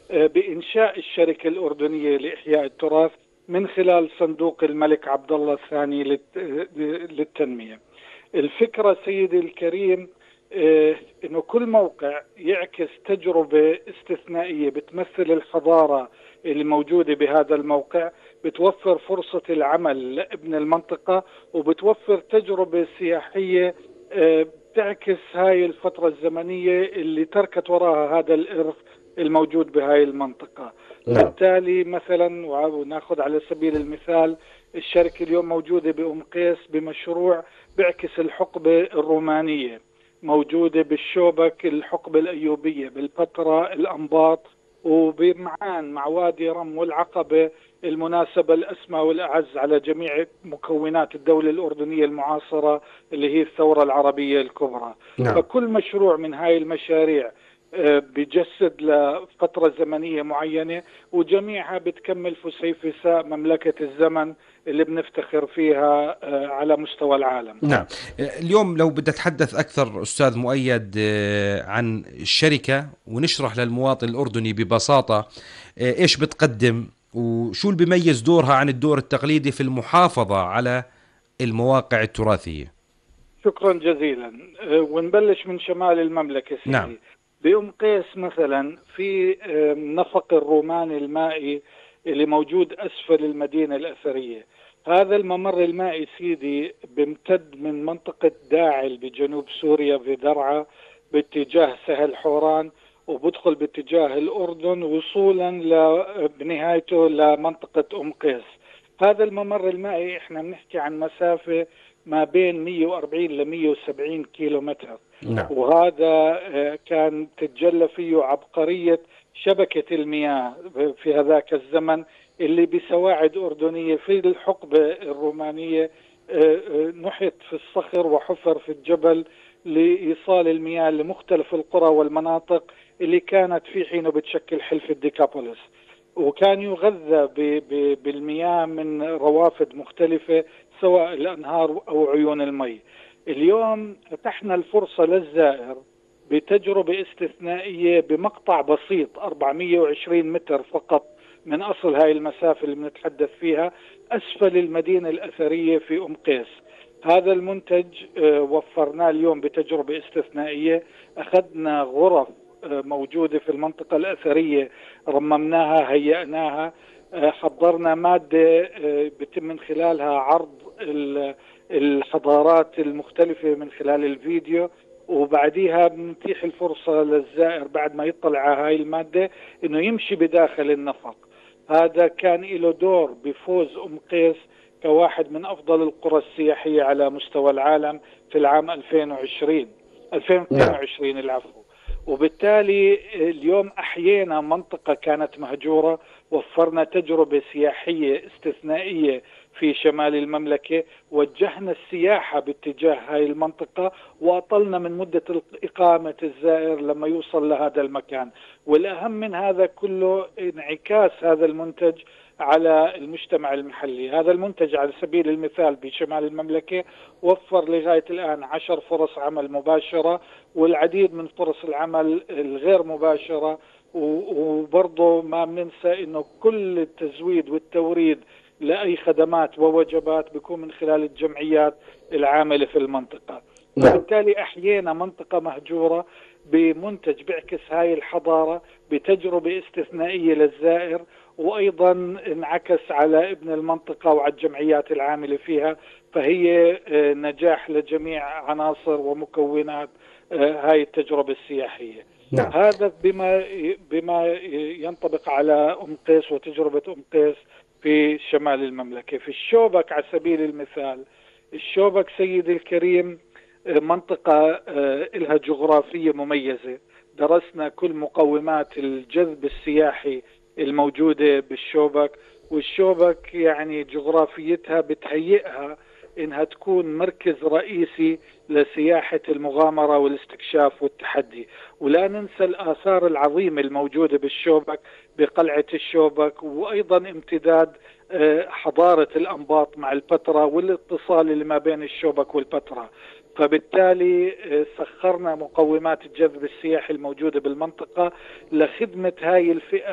بإنشاء الشركة الأردنية لإحياء التراث من خلال صندوق الملك عبد الله الثاني للتنمية. الفكرة سيدي الكريم انه كل موقع يعكس تجربة استثنائية بتمثل الحضارة اللي موجودة بهذا الموقع، بتوفر فرصة العمل لابن المنطقة، وبتوفر تجربة سياحية بتعكس هاي الفترة الزمنية اللي تركت وراها هذا الإرث الموجود بهاي المنطقة. نعم. بالتالي مثلا، وناخذ على سبيل المثال، الشركة اليوم موجودة بأم قيس بمشروع بيعكس الحقبة الرومانية، موجودة بالشوبك الحقبة الأيوبية، بالبتراء الأنباط، وبمعان مع وادي رم والعقبة المناسبة الأسمى والأعز على جميع مكونات الدولة الأردنية المعاصرة اللي هي الثورة العربية الكبرى. نعم. فكل مشروع من هاي المشاريع بجسد لفترة زمنية معينة، وجميعها بتكمل فسيفساء مملكة الزمن اللي بنفتخر فيها على مستوى العالم. نعم. اليوم لو بدي أتحدث أكثر أستاذ مؤيد عن الشركة، ونشرح للمواطن الأردني ببساطة إيش بتقدم وشو اللي بيميز دورها عن الدور التقليدي في المحافظة على المواقع التراثية. شكرا جزيلا. ونبلش من شمال المملكة نعم. سيدي. بأم قيس مثلا في نفق الروماني المائي اللي موجود أسفل المدينة الأثرية. هذا الممر المائي سيدي بيمتد من منطقة داعل بجنوب سوريا في درعا باتجاه سهل حوران، وبدخل باتجاه الأردن وصولا بنهايته لمنطقة أم قيس. هذا الممر المائي احنا بنحكي عن مسافة ما بين 140 ل 170 كيلو متر. نعم. وهذا كان تتجلى فيه عبقرية شبكة المياه في هذاك الزمن، اللي بسواعد أردنية في الحقبة الرومانية نحت في الصخر وحفر في الجبل لإيصال المياه لمختلف القرى والمناطق اللي كانت في حينه بتشكل حلف الديكابوليس. وكان يغذى بالمياه من روافد مختلفة سواء الأنهار أو عيون المي. اليوم فتحنا الفرصة للزائر بتجربة استثنائية بمقطع بسيط 420 متر فقط من أصل هاي المسافة اللي بنتحدث فيها أسفل المدينة الأثرية في أم قيس. هذا المنتج وفرناه اليوم بتجربة استثنائية. أخذنا غرف موجودة في المنطقة الأثرية، رممناها، هيئناها، حضرنا مادة بتم من خلالها عرض الحضارات المختلفة من خلال الفيديو، وبعديها بنتيح الفرصة للزائر بعد ما يطلع على هاي المادة انه يمشي بداخل النفق. هذا كان له دور بفوز أم قيس كواحد من أفضل القرى السياحية على مستوى العالم في العام 2022 العفو. وبالتالي اليوم أحيينا منطقة كانت مهجورة، وفرنا تجربة سياحية استثنائية في شمال المملكة، وجهنا السياحة باتجاه هاي المنطقة، وأطلنا من مدة إقامة الزائر لما يوصل لهذا المكان. والأهم من هذا كله انعكاس هذا المنتج على المجتمع المحلي. هذا المنتج على سبيل المثال بشمال المملكة وفر لغاية الآن 10 فرص عمل مباشرة، والعديد من فرص العمل الغير مباشرة. وبرضه ما بننسى انه كل التزويد والتوريد لأي خدمات ووجبات بيكون من خلال الجمعيات العاملة في المنطقة. وبالتالي أحيينا منطقة مهجورة بمنتج بيعكس هاي الحضارة بتجربة استثنائية للزائر، وأيضا انعكس على ابن المنطقة وعلى الجمعيات العاملة فيها. فهي نجاح لجميع عناصر ومكونات هاي التجربة السياحية. نعم. هذا بما ينطبق على أم قيس وتجربة أم قيس في شمال المملكة. في الشوبك على سبيل المثال، الشوبك سيدي الكريم منطقة لها جغرافية مميزة. درسنا كل مقومات الجذب السياحي الموجودة بالشوبك، والشوبك يعني جغرافيتها بتهيئها إنها تكون مركز رئيسي لسياحة المغامرة والاستكشاف والتحدي. ولا ننسى الآثار العظيمة الموجودة بالشوبك بقلعة الشوبك، وأيضا امتداد حضارة الأنباط مع البتراء والاتصال اللي ما بين الشوبك والبتراء. فبالتالي سخرنا مقومات الجذب السياحي الموجودة بالمنطقة لخدمة هاي الفئة